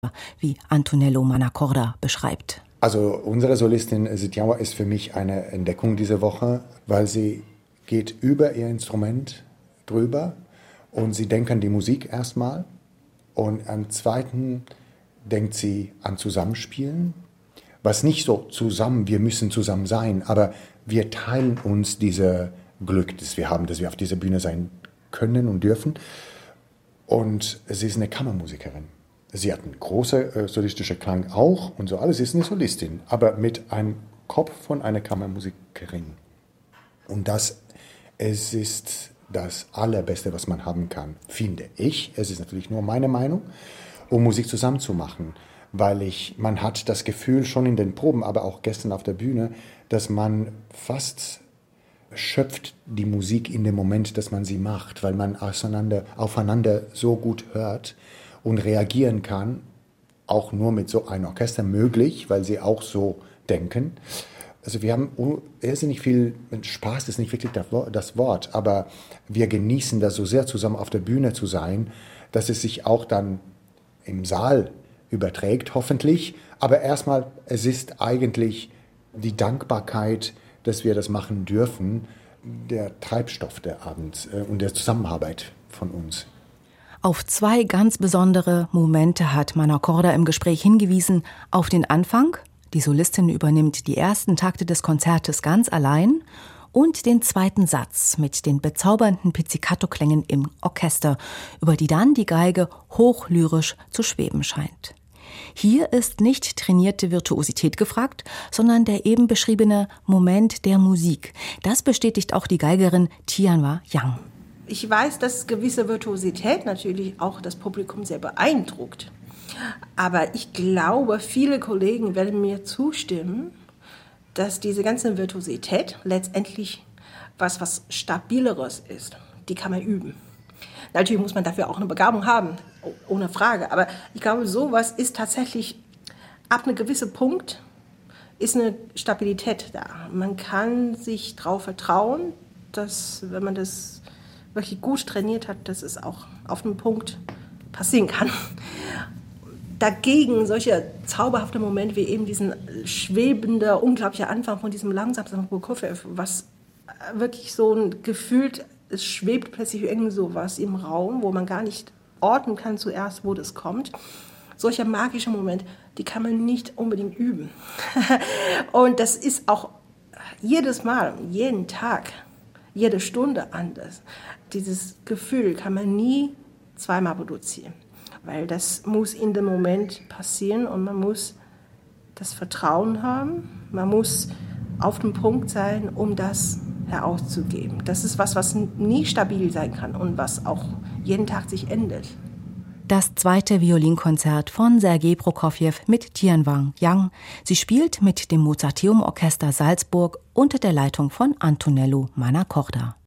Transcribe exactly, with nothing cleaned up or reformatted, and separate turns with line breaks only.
wie Antonello Manacorda beschreibt.
Also unsere Solistin Sitjawa ist für mich eine Entdeckung diese Woche, weil sie geht über ihr Instrument drüber und sie denkt an die Musik erstmal und am zweiten denkt sie an Zusammenspielen, was nicht so zusammen, wir müssen zusammen sein, aber wir teilen uns dieses Glück, das wir haben, dass wir auf dieser Bühne sein können und dürfen. Und sie ist eine Kammermusikerin. Sie hat einen großen äh, solistischen Klang auch und so alles. Sie ist eine Solistin, aber mit einem Kopf von einer Kammermusikerin. Und das es ist das Allerbeste, was man haben kann, finde ich. Es ist natürlich nur meine Meinung, um Musik zusammen zu machen. Weil ich, man hat das Gefühl schon in den Proben, aber auch gestern auf der Bühne, dass man fast schöpft die Musik in dem Moment, dass man sie macht, weil man auseinander, aufeinander so gut hört und reagieren kann, auch nur mit so einem Orchester möglich, weil sie auch so denken. Also wir haben irrsinnig viel Spaß, das ist nicht wirklich das Wort, aber wir genießen das so sehr, zusammen auf der Bühne zu sein, dass es sich auch dann im Saal überträgt, hoffentlich. Aber erstmal, es ist eigentlich die Dankbarkeit, dass wir das machen dürfen, der Treibstoff der Abend und der Zusammenarbeit von uns.
Auf zwei ganz besondere Momente hat Manacorda im Gespräch hingewiesen. Auf den Anfang, die Solistin übernimmt die ersten Takte des Konzertes ganz allein, und den zweiten Satz mit den bezaubernden Pizzicato-Klängen im Orchester, über die dann die Geige hochlyrisch zu schweben scheint. Hier ist nicht trainierte Virtuosität gefragt, sondern der eben beschriebene Moment der Musik. Das bestätigt auch die Geigerin Tianwa Yang.
Ich weiß, dass gewisse Virtuosität natürlich auch das Publikum sehr beeindruckt. Aber ich glaube, viele Kollegen werden mir zustimmen, dass diese ganze Virtuosität letztendlich was, was Stabileres ist. Die kann man üben. Natürlich muss man dafür auch eine Begabung haben, ohne Frage. Aber ich glaube, sowas ist tatsächlich, ab einem gewissen Punkt ist eine Stabilität da. Man kann sich darauf vertrauen, dass, wenn man das wirklich gut trainiert hat, dass es auch auf einem Punkt passieren kann. Dagegen solche zauberhafte Momente wie eben diesen schwebenden, unglaublichen Anfang von diesem langsamen Prokofjew, was wirklich so ein Gefühl, es schwebt plötzlich irgend sowas im Raum, wo man gar nicht orten kann zuerst, wo das kommt. Solche magische Momente, die kann man nicht unbedingt üben. Und das ist auch jedes Mal, jeden Tag, jede Stunde anders. Dieses Gefühl kann man nie zweimal produzieren, weil das muss in dem Moment passieren und man muss das Vertrauen haben, man muss auf dem Punkt sein, um das herauszugeben. Das ist was, was nie stabil sein kann und was auch jeden Tag sich ändert.
Das zweite Violinkonzert von Sergei Prokofjew mit Tianwa Yang. Sie spielt mit dem Mozarteum Orchester Salzburg unter der Leitung von Antonello Manacorda.